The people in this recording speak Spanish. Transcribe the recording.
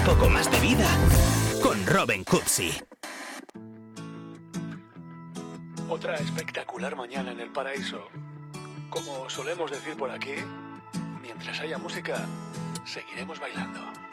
poco más de vida con Robin Cupsi. Otra espectacular mañana en el paraíso. Como solemos decir por aquí, mientras haya música, seguiremos bailando.